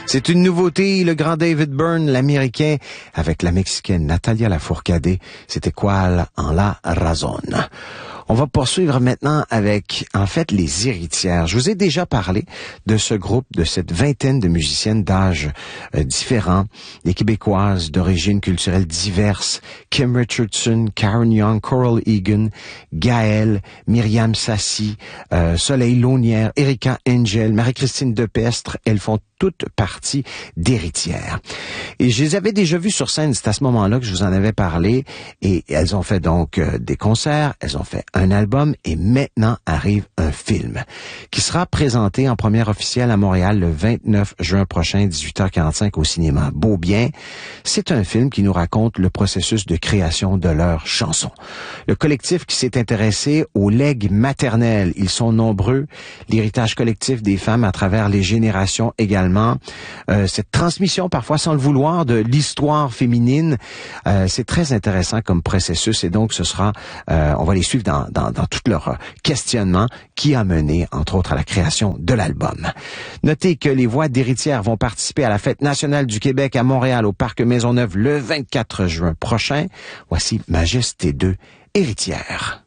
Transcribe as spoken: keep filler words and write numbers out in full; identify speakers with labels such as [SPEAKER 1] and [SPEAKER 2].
[SPEAKER 1] C'est une nouveauté, le grand David Byrne, l'Américain, avec la Mexicaine Natalia Lafourcade. C'était Qual en la razón. On va poursuivre maintenant avec, en fait, les Héritières. Je vous ai déjà parlé de ce groupe, de cette vingtaine de musiciennes d'âge euh, différents, des Québécoises d'origine culturelle diverses, Kim Richardson, Karen Young, Coral Egan, Gaëlle, Myriam Sassi, euh, Soleil Launière, Erika Angel, Marie-Christine Depestre. Elles font toutes partie d'Héritières. Et je les avais déjà vues sur scène, c'est à ce moment-là que je vous en avais parlé, et elles ont fait donc euh, des concerts, elles ont fait un album, et maintenant arrive un film qui sera présenté en première officielle à Montréal le vingt-neuf juin prochain, dix-huit heures quarante-cinq au cinéma Beaubien. C'est un film qui nous raconte le processus de création de leurs chansons. Le collectif qui s'est intéressé au legs maternel, ils sont nombreux, l'héritage collectif des femmes à travers les générations également. Euh, cette transmission, parfois sans le vouloir, de l'histoire féminine, euh, c'est très intéressant comme processus et donc ce sera, euh, on va les suivre dans, dans, dans tout leur questionnement qui a mené, entre autres, à la création de l'album. Notez que les voix d'héritières vont participer à la Fête nationale du Québec à Montréal au Parc Maisonneuve le vingt-quatre juin prochain. Voici Majesté deux, Héritières.